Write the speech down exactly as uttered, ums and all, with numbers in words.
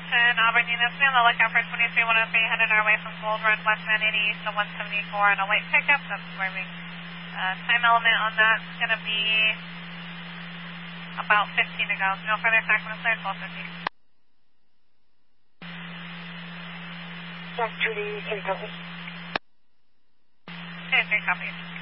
ten, Auburn units, be on the lookout for twenty-three one oh three, headed our way from Gold Run, westbound eighty east to one seventy-four on a late pickup. That's where we, uh, time element on that's going to be about fifteen to go. No further attack when it's cleared, twelve fifty. Jack Judy, three copies. Okay, three copies.